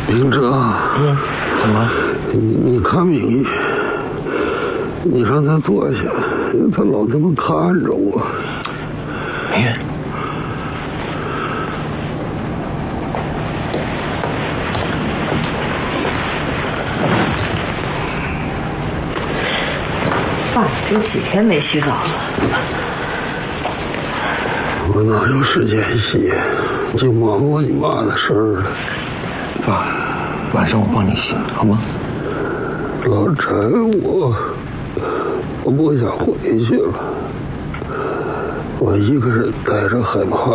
明哲， 怎么了？ 你看明玉，你让他坐下，他老这么看着我。 明玉， 爸，都几天没洗澡了。 我哪有时间洗？就忙活你妈的事儿了。 爸，晚上我帮你洗，好吗？ 老柴，我不想回去了。我一个人待着害怕。